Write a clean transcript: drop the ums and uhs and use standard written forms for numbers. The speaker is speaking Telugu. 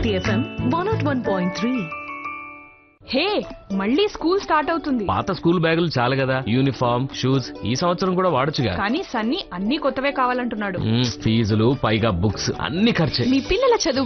భారతి FM 101.3. హే, మళ్ళీ స్కూల్ స్టార్ట్ అవుతుంది. పాత స్కూల్ బ్యాగులు చాలు కదా, యూనిఫామ్ షూస్ ఈ సంవత్సరం కూడా వాడొచ్చుగా. కానీ సన్నీ అన్ని కొత్తవే కావాలంటున్నాడు. ఫీజులు పైగా బుక్స్ అన్ని ఖర్చే. మీ పిల్లల చదువు